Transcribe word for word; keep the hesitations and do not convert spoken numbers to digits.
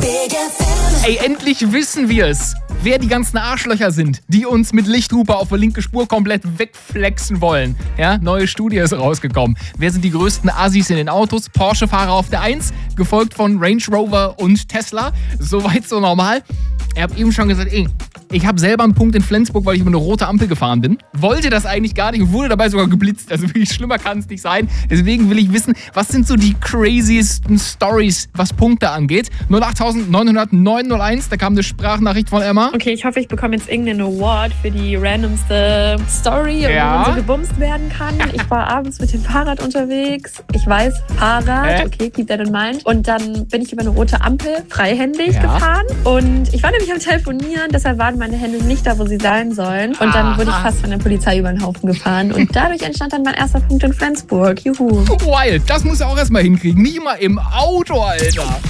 Ey, endlich wissen wir es, wer die ganzen Arschlöcher sind, die uns mit Lichthupe auf der linken Spur komplett wegflexen wollen. Ja, neue Studie ist rausgekommen. Wer sind die größten Assis in den Autos? Porsche-Fahrer auf der eins, gefolgt von Range Rover und Tesla. Soweit so normal. Ich habe eben schon gesagt, ey, ich habe selber einen Punkt in Flensburg, weil ich über eine rote Ampel gefahren bin. Wollte das eigentlich gar nicht und wurde dabei sogar geblitzt. Also wirklich schlimmer kann es nicht sein. Deswegen will ich wissen, was sind so die craziesten Stories, was Punkte angeht. null acht neun null neun null eins, da kam eine Sprachnachricht von Emma. Okay, ich hoffe, ich bekomme jetzt irgendeinen Award für die randomste Story, ja, wo man so gebumst werden kann. Ich war abends mit dem Fahrrad unterwegs. Ich weiß, Fahrrad, Hä? okay, keep that in mind. Und dann bin ich über eine rote Ampel freihändig ja. gefahren. Und ich war nämlich am Telefonieren, deshalb waren meine Hände nicht da, wo sie sein sollen. Und dann Aha. wurde ich fast von der Polizei über den Haufen gefahren. Und dadurch entstand dann mein erster Punkt in Flensburg. Juhu. Wild, das muss er auch erstmal hinkriegen. Nicht immer im Auto, Alter.